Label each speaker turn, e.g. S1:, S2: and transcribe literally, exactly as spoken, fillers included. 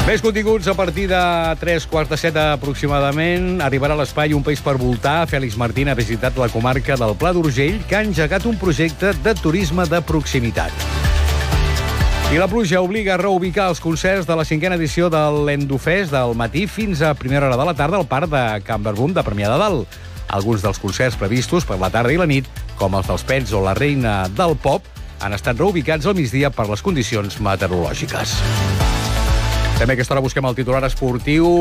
S1: Més continguts a partir de tres quarts de set aproximadament. Arribarà a l'espai Un país per voltar. Fèlix Martín ha visitat la comarca del Pla d'Urgell, que ha engegat un projecte de turisme de proximitat. I la pluja obliga a reubicar els concerts de la cinquena edició de l'Endofest del matí fins a primera hora de la tarda al parc de Can Verbum de Premià de Dalt. Alguns dels concerts previstos per la tarda i la nit, com els dels Pets o la Reina del Pop, han estat reubicats al migdia per les condicions meteorològiques. També a aquesta hora busquem el titular esportiu.